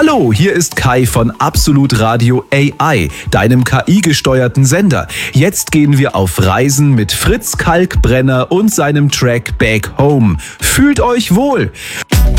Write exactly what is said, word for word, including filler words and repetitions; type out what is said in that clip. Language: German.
Hallo, hier ist Kai von Absolut Radio A I, deinem K I-gesteuerten Sender. Jetzt gehen wir auf Reisen mit Fritz Kalkbrenner und seinem Track Back Home. Fühlt euch wohl!